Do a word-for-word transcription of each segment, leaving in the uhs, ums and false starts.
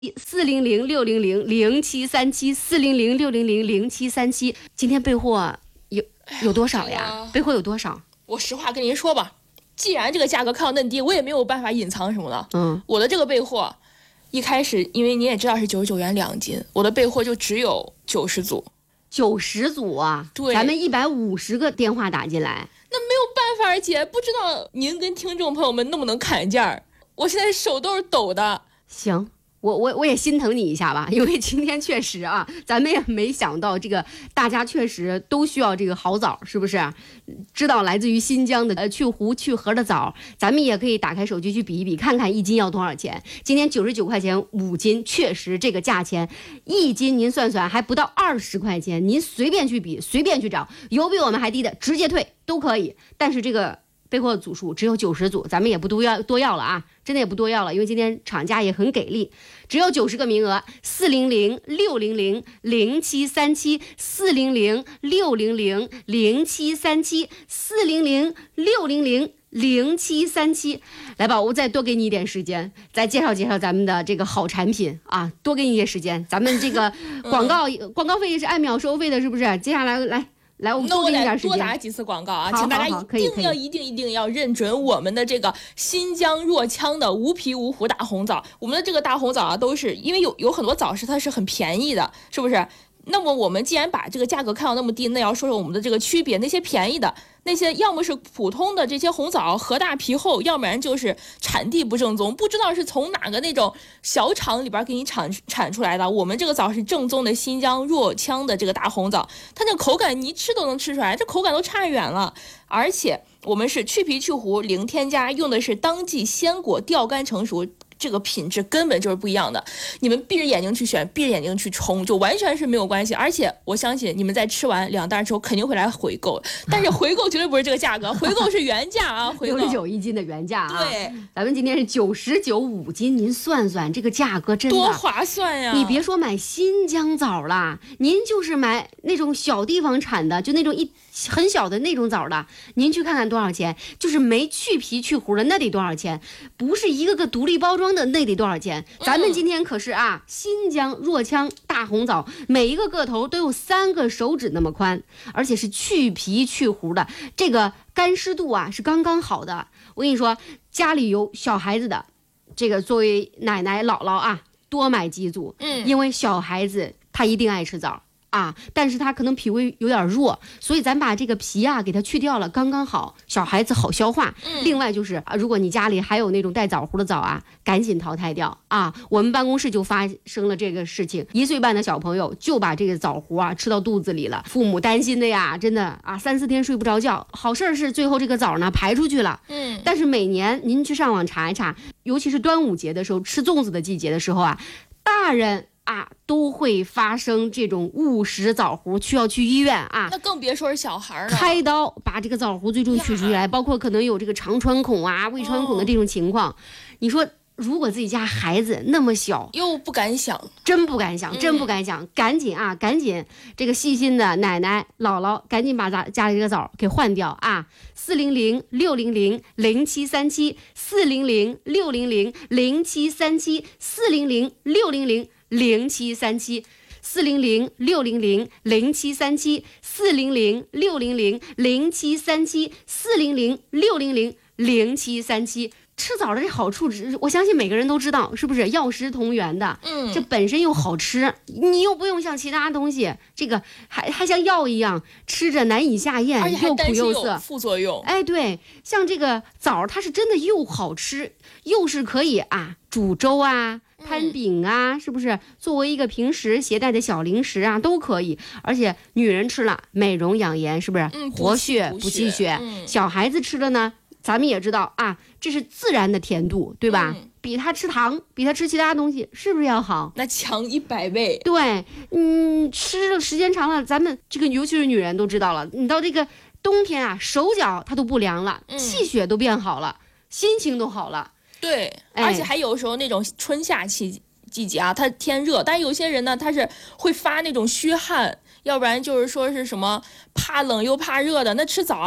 四零零六零零零七三七四零零六零零零七三七，今天备货有有多少呀？备货有多少？ 我实话跟您说吧，既然这个价格看到那么低，我也没有办法隐藏什么的。 嗯， 我的这个备货，一开始因为你也知道是九十九元两斤，我的备货就只有九十组。 九十组啊？ 对， 咱们一百五十个电话打进来， 那没有办法，姐，不知道您跟听众朋友们能不能砍价儿？我现在手都是抖的。 行。我我我也心疼你一下吧，因为今天确实啊，咱们也没想到这个大家确实都需要这个好枣，是不是？知道来自于新疆的呃去核去核的枣，咱们也可以打开手机去比一比，看看一斤要多少钱。今天九十九块钱五斤，确实这个价钱，一斤您算算还不到二十块钱，您随便去比，随便去找，有比我们还低的直接退都可以。但是这个备货组数只有九十组，咱们也不多要多要了啊，真的也不多要了，因为今天厂家也很给力，只有九十个名额，四零零六零零零七三七，四零零六零零零七三七，四零零六零零零七三七。来吧，我再多给你一点时间，再介绍介绍咱们的这个好产品啊，多给你一些时间，咱们这个广告、嗯、广告费是按秒收费的，是不是？接下来来。来，我们多给你点时间， 多打几次广告啊！ 好请大家好好一定要、一定、一定要认准我们的这个新疆若羌的无皮无核大红枣。我们的这个大红枣啊，都是因为有有很多枣是它是很便宜的，是不是？那么我们既然把这个价格看到那么低，那要说说我们的这个区别。那些便宜的，那些要么是普通的这些红枣核大皮厚，要不然就是产地不正宗，不知道是从哪个那种小厂里边给你产产出来的。我们这个枣是正宗的新疆若羌的这个大红枣，它那口感你一吃都能吃出来，这口感都差远了。而且我们是去皮去核零添加，用的是当季鲜果吊干成熟。这个品质根本就是不一样的，你们闭着眼睛去选，闭着眼睛去冲，就完全是没有关系。而且我相信你们在吃完两袋之后肯定会来回购，但是回购绝对不是这个价格，回购是原价啊，回购六十九一斤的原价啊。 对， 咱们今天是九十九五斤，您算算这个价格真的多划算呀！ 你别说买新疆枣啦，您就是买那种小地方产的，就那种一很小的那种枣的，您去看看多少钱，就是没去皮去核的那得多少钱，不是一个个独立包装的那得多少钱？咱们今天可是啊，新疆若羌大红枣，每一个个头都有三个手指那么宽，而且是去皮去核的，这个干湿度啊是刚刚好的。我跟你说，家里有小孩子的，这个作为奶奶姥姥啊，多买几组， 嗯， 因为小孩子他一定爱吃枣。啊，但是他可能脾胃有点弱，所以咱把这个皮啊给它去掉了，刚刚好，小孩子好消化。 嗯、 另外就是啊，如果你家里还有那种带枣核的枣啊，赶紧淘汰掉啊！我们办公室就发生了这个事情，一岁半的小朋友就把这个枣核啊吃到肚子里了，父母担心的呀，真的啊，三四天睡不着觉。好事是最后这个枣呢排出去了， 嗯， 但是每年您去上网查一查，尤其是端午节的时候，吃粽子的季节的时候啊，大人。啊，都会发生这种误食枣核，需要去医院啊。 那更别说是小孩了， 开刀把这个枣核最终取出来，包括可能有这个肠穿孔啊、胃穿孔的这种情况。哦、你说，如果自己家孩子那么小， 又不敢想， 真不敢想，真不敢想，嗯、赶紧啊，赶紧这个细心的奶奶姥姥，赶紧把咱家里这个枣给换掉啊！四零零六零零零七三七，四零零六零零零七三七，四零零六零零。零七三七四零零六零零零七三七四零零六零零零七三七四零零六零零零七三七。吃枣的这好处，我相信每个人都知道，是不是药食同源的？ 嗯， 这本身又好吃，你又不用像其他东西，这个还还像药一样吃着难以下咽，又苦又涩， 副作用。 哎，对，像这个枣，它是真的又好吃，又是可以啊煮粥啊。摊饼啊，是不是作为一个平时携带的小零食啊，都可以。而且女人吃了美容养颜，是不是？ 嗯， 活血补气血。 嗯、 小孩子吃了呢，咱们也知道啊，这是自然的甜度，对吧？嗯、比他吃糖，比他吃其他东西，是不是要好？ 那强一百倍。 对，嗯，吃了时间长了，咱们这个尤其是女人都知道了，你到这个冬天啊，手脚它都不凉了， 嗯、 气血都变好了，心情都好了。 对，而且还有时候那种春夏季季节啊，它天热，但有些人呢，他是会发那种虚汗，要不然就是说是什么怕冷又怕热的，那吃枣，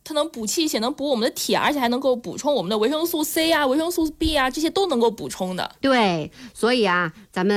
它能补气血，能补我们的铁，而且还能够补充我们的维生素 C 啊、维生素 B 啊，这些都能够补充的。 对，所以啊，咱们。